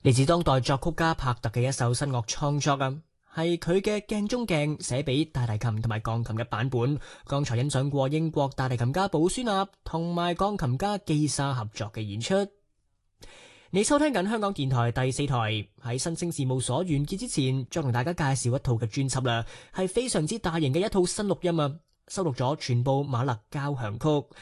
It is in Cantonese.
嚟自當代作曲家帕特嘅一首新樂創作啊，係佢嘅鏡中鏡寫俾大提琴同埋鋼琴嘅版本。剛才欣賞過英國大提琴家寶舒納同埋鋼琴家基沙合作嘅演出。你收聽緊香港電台第4台。喺新星事務所完結之前，再同大家介紹一套嘅專輯啦，係非常之大型嘅一套新錄音啊，收錄咗全部馬勒交響曲。